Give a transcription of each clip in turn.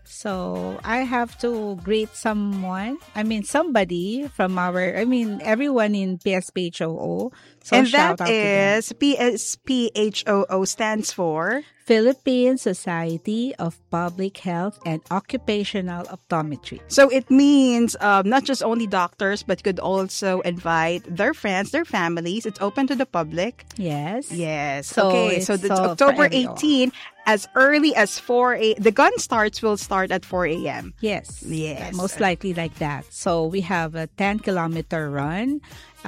So I have to greet somebody from everyone in PSPHOO. So And shout that out to them. is PSPHOO stands for Philippine Society of Public Health and Occupational Optometry. So it means not just only doctors, but could also invite their friends, their families. It's open to the public. Yes. Yes. So okay. So it's the for October everyone. 18, as early as 4 a.m. The gun will start at 4 a.m. Yes. Yes. Most likely like that. So we have a 10-kilometer run,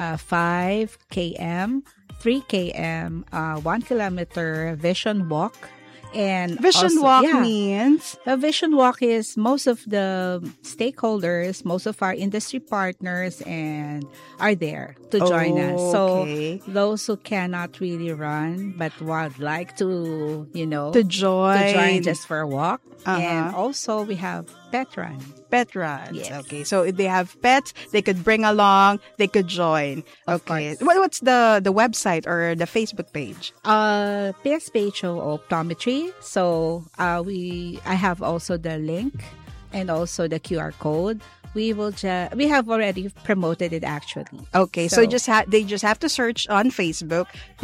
5 km, 3 km, 1 kilometer vision walk. And Vision also, walk yeah, means a vision walk is most of the stakeholders, most of our industry partners, and are there to join us. Okay. So those who cannot really run but would like to, to join just for a walk. And also we have pet run. Pet runs. Yes. Okay. So if they have pets, they could bring along, they could join. Of Okay. course. What's the website or the Facebook page? PSPHO Optometry. So I have also the link and also the QR code. We have already promoted it actually. Okay, so they just have to search on Facebook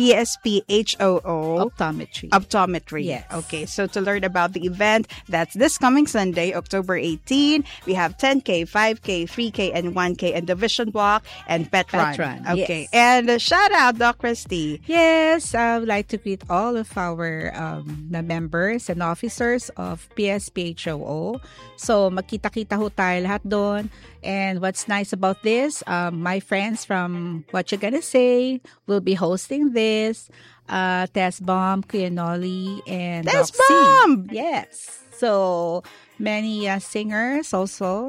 PSPHOO Optometry. Optometry. Yes. Okay, so to learn about the event, that's this coming Sunday, October 18. We have 10K, 5K, 3K, and 1K, and the Vision Walk and Pet Run. Okay, yes. and shout out, Doc Christy. Yes, I would like to greet all of our the members and officers of PSPHOO. So magkita-kita ho tayo lahat doon. And what's nice about this, my friends from What You Gonna Say will be hosting this. Tess Bomb, Kuyanoli, and Tess Doc C. Bomb! Yes. So many singers also.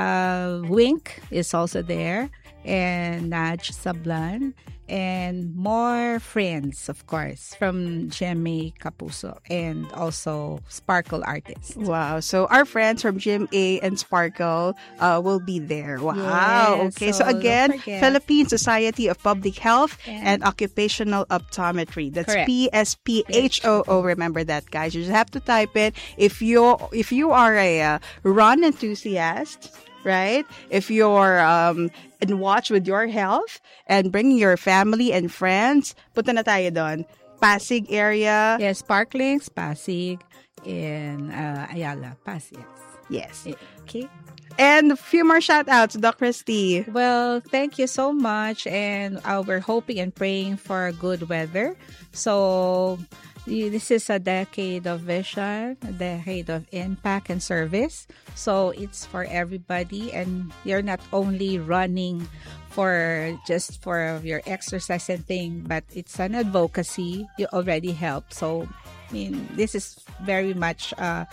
Wink is also there. And Naj Sablan. And more friends, of course, from GMA Kapuso and also Sparkle Artists. Wow. So our friends from GMA and Sparkle will be there. Wow. Yes, Okay. So so again, don't forget. Philippine Society of Public Health and And Occupational Optometry. That's Correct. PSPHOO. Remember that, guys. You just have to type it. If you are a run enthusiast, right? If you're in watch with your health and bringing your family and friends, punta na tayo doon. Pasig area. yes, Sparklings, Pasig, and Ayala, Pasig. Yes. Okay. And a few more shout outs, Doc Christy. Well, thank you so much. And we're hoping and praying for good weather. So this is a decade of vision, a decade of impact and service. So it's for everybody. And you're not only running just for your exercise and thing, but it's an advocacy. You already help. So, this is very much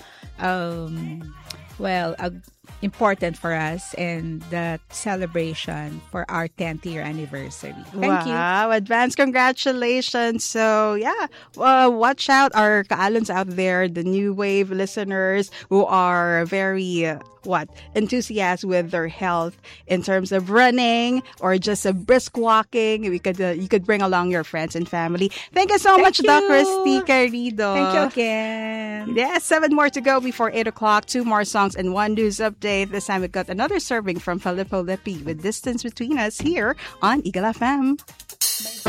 important for us and the celebration for our 10th year anniversary. Thank you. Wow, advance congratulations. So, yeah, watch out our kaalons out there, the new wave listeners who are very enthusiastic with their health in terms of running or just a brisk walking. You could bring along your friends and family. Thank you so much, you. Doc Christy Querido. Thank you again. Yes, 7 more to go before 8 o'clock. 2 more songs and 1 news update. This time we got another serving from Filippo Lippi with Distance Between Us here on Eagle FM.